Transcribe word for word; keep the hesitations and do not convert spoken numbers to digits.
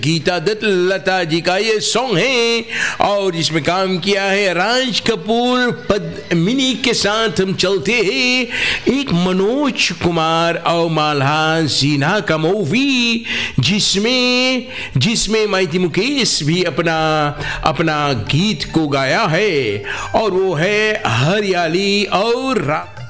गीता दत्त लता जी का ये सॉन्ग है और इसमें काम किया है राज कपूर पद्मिनी के साथ। हम चलते हैं एक मनोज कुमार और मालहान सिन्हा का मूवी जिसमें जिसमें माइती मुकेश भी अपना अपना गीत को गाया है और वो है हरियाली और रात।